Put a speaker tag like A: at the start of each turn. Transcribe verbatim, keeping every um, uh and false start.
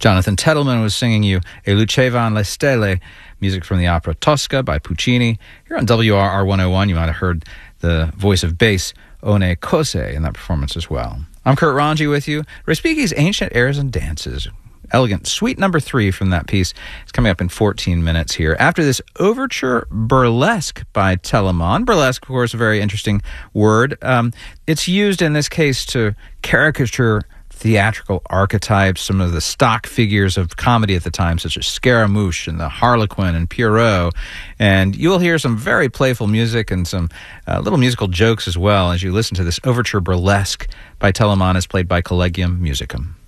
A: Jonathan Tettleman was singing you E Lucevano le Stelle, music from the opera Tosca by Puccini. Here on W R R one oh one, you might have heard the voice of bass, One Cose, in that performance as well. I'm Kurt Ranji with you. Respiki's Ancient Airs and Dances. Elegant Suite number three from that piece. It's coming up in fourteen minutes here. After this, Overture Burlesque by Telemann. Burlesque, of course, a very interesting word. Um, it's used in this case to caricature theatrical archetypes, some of the stock figures of comedy at the time, such as Scaramouche and the Harlequin and Pierrot. And you will hear some very playful music and some uh, little musical jokes as well as you listen to this Overture Burlesque by Telemann, as played by Collegium Musicum.